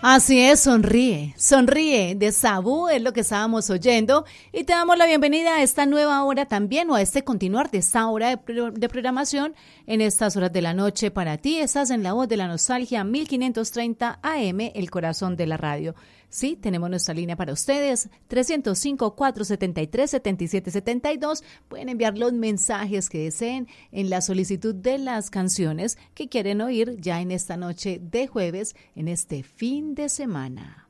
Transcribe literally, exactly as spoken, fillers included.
Así es, sonríe, sonríe de Sabú es lo que estábamos oyendo y te damos la bienvenida a esta nueva hora también o a este continuar de esta hora de, pro, de programación en estas horas de la noche para ti. Estás en La Voz de la Nostalgia mil quinientos treinta A M, el corazón de la radio. Sí, tenemos nuestra línea para ustedes, trescientos cinco, cuatrocientos setenta y tres, setenta y siete setenta y dos. Pueden enviar los mensajes que deseen en la solicitud de las canciones que quieren oír ya en esta noche de jueves, en este fin de semana.